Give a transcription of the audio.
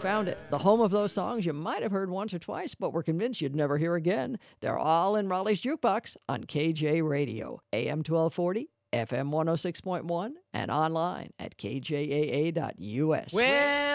found it. The home of those songs you might have heard once or twice, but were convinced you'd never hear again. They're all in Raleigh's Jukebox on KJ Radio, AM 1240, FM 106.1, and online at kjaa.us. Well,